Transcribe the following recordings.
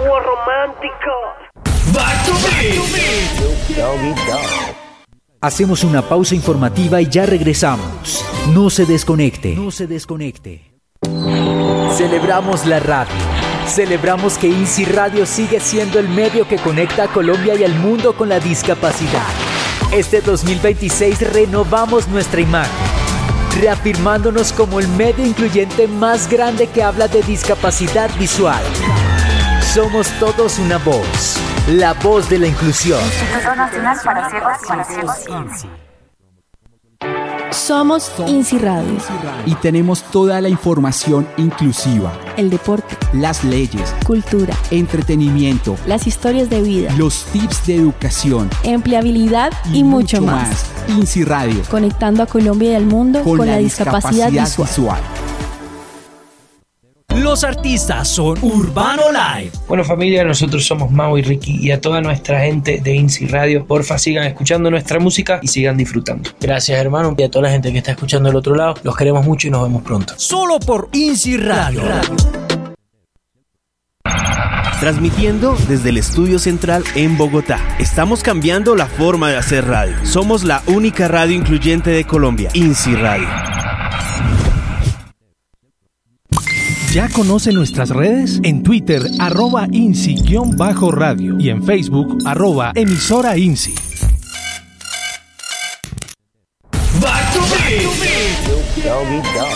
dúo romántico. Back to Beat. Doggy dog. Hacemos una pausa informativa y ya regresamos. No se desconecte. No se desconecte. Celebramos la radio. Celebramos que INSI Radio sigue siendo el medio que conecta a Colombia y al mundo con la discapacidad. Este 2026 renovamos nuestra imagen, reafirmándonos como el medio incluyente más grande que habla de discapacidad visual. Somos todos una voz, la voz de la inclusión. Instituto Nacional para Ciegos y INSI. Somos INSI Radio. Y tenemos toda la información inclusiva, El deporte, las leyes, cultura, entretenimiento, las historias de vida, los tips de educación empleabilidad y mucho más. INSI Radio, Conectando a Colombia y al mundo con la discapacidad visual. Los artistas son Urbano Live. Bueno, familia, nosotros somos Mau y Ricky, y a toda nuestra gente de INSI Radio, porfa, sigan escuchando nuestra música y sigan disfrutando. Gracias, hermano, y a toda la gente que está escuchando del otro lado, los queremos mucho y nos vemos pronto. Solo por INSI Radio. Transmitiendo desde el estudio central en Bogotá. Estamos cambiando la forma de hacer radio. Somos la única radio incluyente de Colombia, INSI Radio. ¿Ya conoce nuestras redes? En Twitter, @INSI_radio y en Facebook, @emisora INSI. Back to Beat. Doggy dog.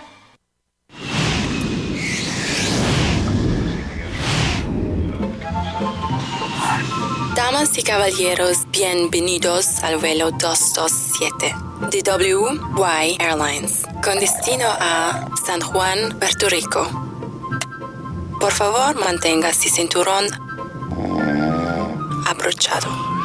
Damas y caballeros, bienvenidos al vuelo 227 de WY Airlines, con destino a San Juan, Puerto Rico. Por favor, mantenga su cinturón abrochado.